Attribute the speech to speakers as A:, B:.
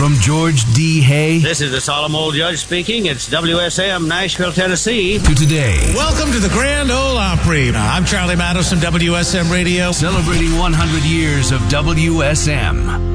A: From George D. Hay.
B: This is the solemn old judge speaking. It's WSM, Nashville, Tennessee.
A: To today.
C: Welcome to the Grand Ole Opry. I'm Charlie Matos from WSM Radio.
A: Celebrating 100 years of WSM.